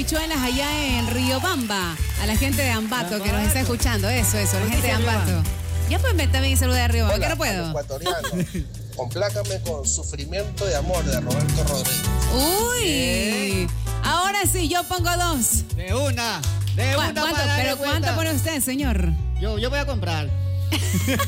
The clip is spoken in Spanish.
habichuelas allá en Riobamba. A la gente de Ambato que nos está escuchando. Eso, la gente de Ambato. Ya pues también saludar a Riobamba, que no puedo. Ecuatoriano. Complácame con Sufrimiento de Amor de Roberto Rodríguez. Uy, ahora sí, yo pongo 2. De una. ¿Cuánto pone usted, señor? Yo voy a comprar.